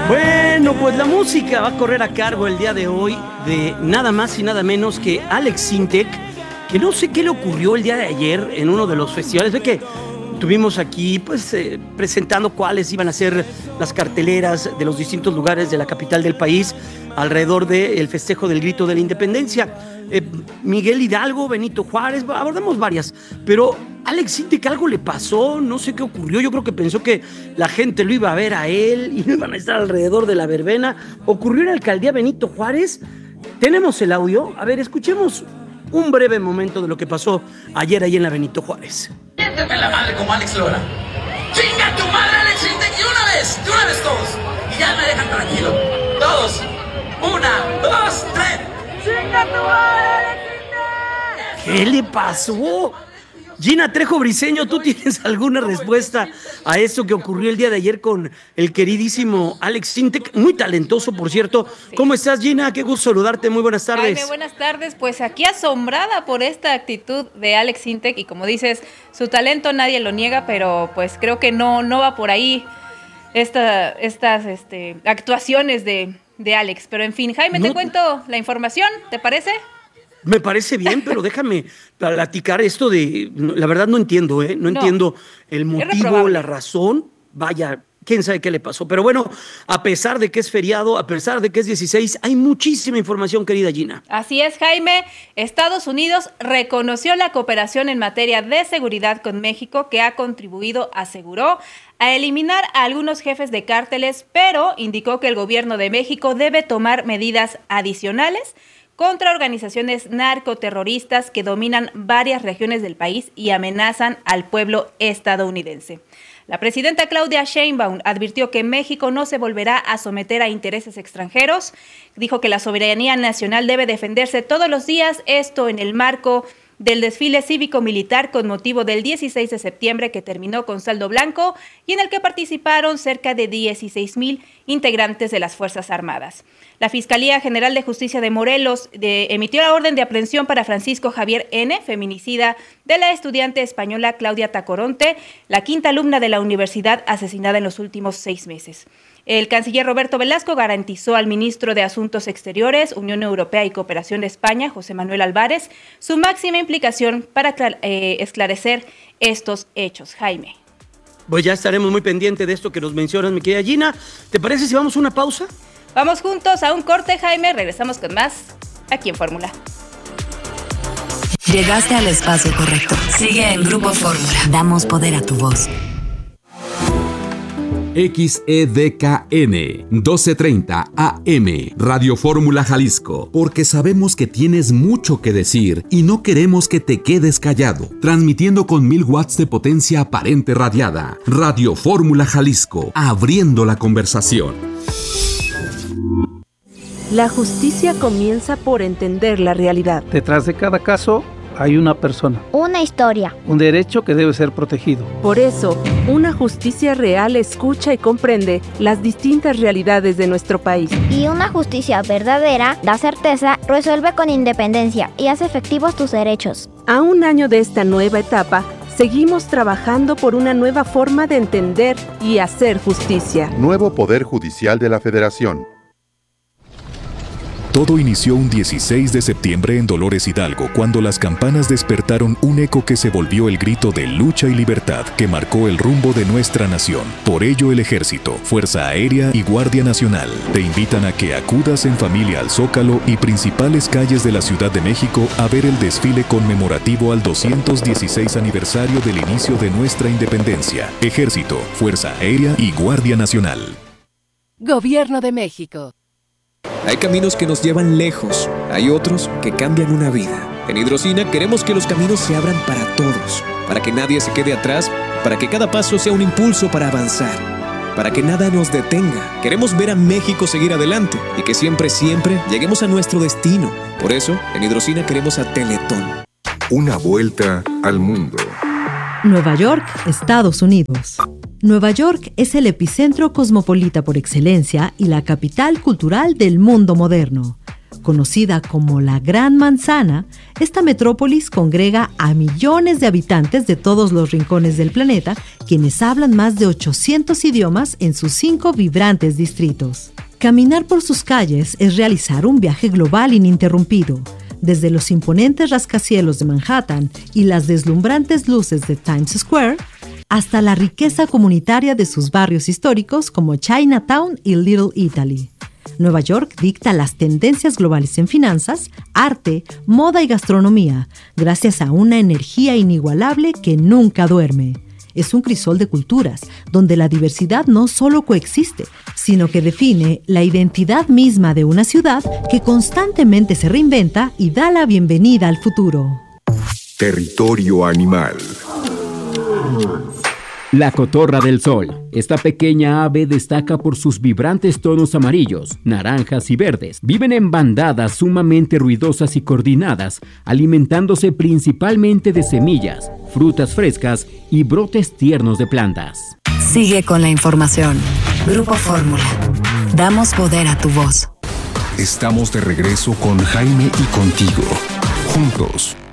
Bueno, pues la música va a correr a cargo el día de hoy de nada más y nada menos que Alex Sintek, que no sé qué le ocurrió el día de ayer en uno de los festivales. Ve que tuvimos aquí presentando cuáles iban a ser las carteleras de los distintos lugares de la capital del país alrededor del festejo del Grito de la Independencia. Miguel Hidalgo, Benito Juárez, abordamos varias, pero Alex Sintek, algo le pasó, no sé qué ocurrió. Yo creo que pensó que la gente lo iba a ver a él y no iban a estar alrededor de la verbena. Ocurrió en la alcaldía Benito Juárez. Tenemos el audio, a ver, escuchemos un breve momento de lo que pasó ayer ahí en la Benito Juárez. Siénteme la madre como Alex Lora. ¡Chinga tu madre, Alex Sintek! ¡Y de una vez todos! Y ya me dejan tranquilo. Todos. 1, 2, 3. ¡Chinga tu madre, Alex Sintek! ¿Qué le pasó? Gina Trejo Briseño, ¿tú tienes alguna respuesta a esto que ocurrió el día de ayer con el queridísimo Alex Sintek? Muy talentoso, por cierto. Sí. ¿Cómo estás, Gina? Qué gusto saludarte. Muy buenas tardes. Jaime, buenas tardes. Pues aquí asombrada por esta actitud de Alex Sintek. Y como dices, su talento nadie lo niega, pero pues creo que no va por ahí estas actuaciones de Alex. Pero en fin, Jaime, te cuento la información, ¿te parece? Me parece bien, pero déjame platicar esto de... La verdad no entiendo, No entiendo el motivo, la razón. Vaya, quién sabe qué le pasó. Pero bueno, a pesar de que es feriado, a pesar de que es 16, hay muchísima información, querida Gina. Así es, Jaime. Estados Unidos reconoció la cooperación en materia de seguridad con México, que ha contribuido, aseguró, a eliminar a algunos jefes de cárteles, pero indicó que el gobierno de México debe tomar medidas adicionales contra organizaciones narcoterroristas que dominan varias regiones del país y amenazan al pueblo estadounidense. La presidenta Claudia Sheinbaum advirtió que México no se volverá a someter a intereses extranjeros. Dijo que la soberanía nacional debe defenderse todos los días, esto en el marco del desfile cívico-militar con motivo del 16 de septiembre que terminó con saldo blanco y en el que participaron cerca de 16,000 integrantes de las Fuerzas Armadas. La Fiscalía General de Justicia de Morelos emitió la orden de aprehensión para Francisco Javier N., feminicida de la estudiante española Claudia Tacoronte, la quinta alumna de la universidad asesinada en los últimos 6 meses. El canciller Roberto Velasco garantizó al ministro de Asuntos Exteriores, Unión Europea y Cooperación de España, José Manuel Álvarez, su máxima implicación para esclarecer estos hechos. Jaime. Pues ya estaremos muy pendientes de esto que nos mencionas, mi querida Gina. ¿Te parece si vamos a una pausa? Vamos juntos a un corte, Jaime. Regresamos con más aquí en Fórmula. Llegaste al espacio correcto. Sigue en Grupo Fórmula. Damos poder a tu voz. XEDKN 1230 AM Radio Fórmula Jalisco, porque sabemos que tienes mucho que decir y no queremos que te quedes callado. Transmitiendo con 1000 watts de potencia aparente radiada. Radio Fórmula Jalisco, abriendo la conversación. La justicia comienza por entender la realidad. Detrás de cada caso hay una persona. Una historia. Un derecho que debe ser protegido. Por eso, una justicia real escucha y comprende las distintas realidades de nuestro país. Y una justicia verdadera da certeza, resuelve con independencia y hace efectivos tus derechos. A un año de esta nueva etapa, seguimos trabajando por una nueva forma de entender y hacer justicia. Nuevo Poder Judicial de la Federación. Todo inició un 16 de septiembre en Dolores Hidalgo, cuando las campanas despertaron un eco que se volvió el grito de lucha y libertad que marcó el rumbo de nuestra nación. Por ello, el Ejército, Fuerza Aérea y Guardia Nacional te invitan a que acudas en familia al Zócalo y principales calles de la Ciudad de México a ver el desfile conmemorativo al 216 aniversario del inicio de nuestra independencia. Ejército, Fuerza Aérea y Guardia Nacional. Gobierno de México. Hay caminos que nos llevan lejos, hay otros que cambian una vida. En Hidrocina queremos que los caminos se abran para todos, para que nadie se quede atrás, para que cada paso sea un impulso para avanzar, para que nada nos detenga. Queremos ver a México seguir adelante y que siempre lleguemos a nuestro destino. Por eso, en Hidrocina queremos a Teletón. Una vuelta al mundo. Nueva York, Estados Unidos. Nueva York es el epicentro cosmopolita por excelencia y la capital cultural del mundo moderno. Conocida como la Gran Manzana, esta metrópolis congrega a millones de habitantes de todos los rincones del planeta, quienes hablan más de 800 idiomas en sus 5 vibrantes distritos. Caminar por sus calles es realizar un viaje global ininterrumpido, desde los imponentes rascacielos de Manhattan y las deslumbrantes luces de Times Square, hasta la riqueza comunitaria de sus barrios históricos como Chinatown y Little Italy. Nueva York dicta las tendencias globales en finanzas, arte, moda y gastronomía, gracias a una energía inigualable que nunca duerme. Es un crisol de culturas, donde la diversidad no solo coexiste, sino que define la identidad misma de una ciudad que constantemente se reinventa y da la bienvenida al futuro. Territorio animal. La cotorra del sol. Esta pequeña ave destaca por sus vibrantes tonos amarillos, naranjas y verdes. Viven en bandadas sumamente ruidosas y coordinadas, alimentándose principalmente de semillas, frutas frescas y brotes tiernos de plantas. Sigue con la información. Grupo Fórmula. Damos poder a tu voz. Estamos de regreso con Jaime y contigo. Juntos.